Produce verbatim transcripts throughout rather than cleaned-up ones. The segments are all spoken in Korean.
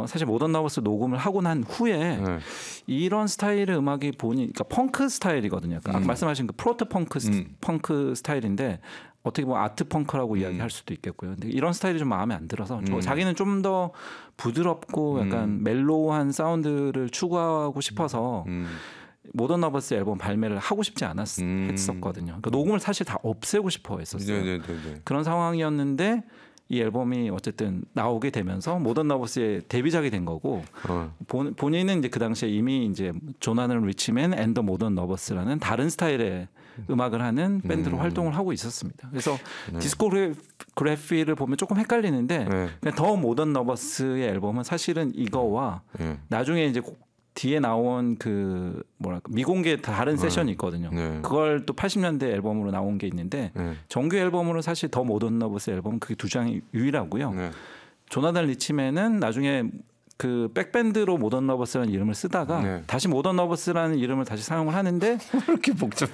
어, 사실 모던 러버스 녹음을 하고 난 후에 네. 이런 스타일의 음악이 보니 그러니까 펑크 스타일이거든요. 그러니까 음. 아까 말씀하신 그 프로토 펑크 음. 펑크 스타일인데 어떻게 보면 아트 펑크라고 음. 이야기할 수도 있겠고요. 근데 이런 스타일이 좀 마음에 안 들어서 음. 자기는 좀 더 부드럽고 약간 음. 멜로우한 사운드를 추구하고 싶어서 음. 모던 러버스 앨범 발매를 하고 싶지 않았었거든요. 음. 그러니까 녹음을 사실 다 없애고 싶어 했었어요. 네네네네. 그런 상황이었는데 이 앨범이 어쨌든 나오게 되면서 모던 러버스의 데뷔작이 된 거고 어. 본, 본인은 이제 그 당시에 이미 이제 조나단 리치맨 앤 더 모던 러버스라는 다른 스타일의 음악을 하는 밴드로 음. 활동을 하고 있었습니다. 그래서 네. 디스코그래피를 보면 조금 헷갈리는데 네. 더 모던 러버스의 앨범은 사실은 이거와 네. 나중에 이제 뒤에 나온 그 뭐랄까 미공개 다른 세션이 있거든요. 네. 그걸 또 팔십 년대 앨범으로 나온 게 있는데 네. 정규 앨범으로 사실 더 모던 러버스 앨범 그게 두 장이 유일하고요. 네. 조나단 리치맨은 나중에 그 백밴드로 모던 러버스라는 이름을 쓰다가 네. 다시 모던 러버스라는 이름을 다시 사용을 하는데 왜 이렇게 복잡해?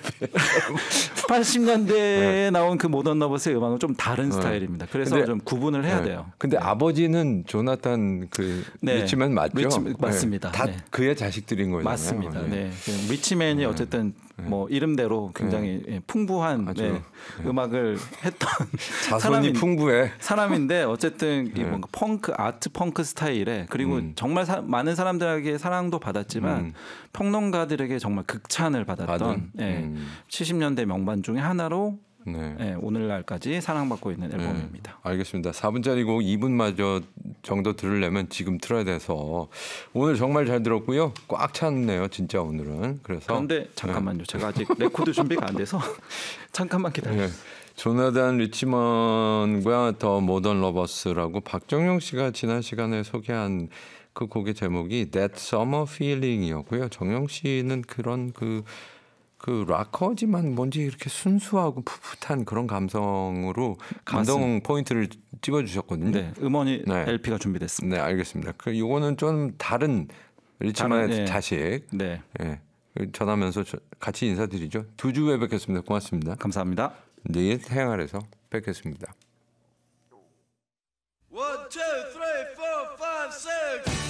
팔십 년대에 네. 나온 그 모던 러버스의 음악은 좀 다른 네. 스타일입니다. 그래서 근데, 좀 구분을 해야 네. 돼요. 근데 네. 아버지는 조나단 그 네. 리치맨 맞죠? 리치, 맞습니다. 네. 다 네. 그의 자식들인 거잖아요. 맞습니다. 네. 네. 리치맨이 네. 어쨌든 뭐 이름대로 굉장히 네. 풍부한 네. 네. 음악을 했던 자손이 사람인, 풍부해 사람인데 어쨌든 네. 이 뭔가 펑크 아트 펑크 스타일에 그리고 음. 정말 사, 많은 사람들에게 사랑도 받았지만 음. 평론가들에게 정말 극찬을 받았던 네. 음. 칠십 년대 명반 중에 하나로 네. 네, 오늘날까지 사랑받고 있는 앨범입니다. 네, 알겠습니다. 사 분짜리 곡 이 분마저 정도 들으려면 지금 틀어야 돼서 오늘 정말 잘 들었고요. 꽉 찼네요. 진짜 오늘은. 그래서 그런데 잠깐만요. 네. 제가 아직 레코드 준비가 안 돼서 잠깐만 기다려주세요. 네. 조나단 리치먼과 더 모던 러버스라고 박정용 씨가 지난 시간에 소개한 그 곡의 제목이 That Summer Feeling이었고요. 정용 씨는 그런 그 그 락커지만 뭔지 이렇게 순수하고 풋풋한 그런 감성으로 감동 맞습니다. 포인트를 찍어주셨거든요. 네, 음원이 네. 엘피가 준비됐습니다. 네, 알겠습니다. 그 이거는 좀 다른 리치만의 다른, 네. 자식. 네. 네. 전하면서 같이 인사드리죠. 두 주에 뵙겠습니다. 고맙습니다. 감사합니다. 내일 태양 아래서 뵙겠습니다. One, two, three, four, five, six.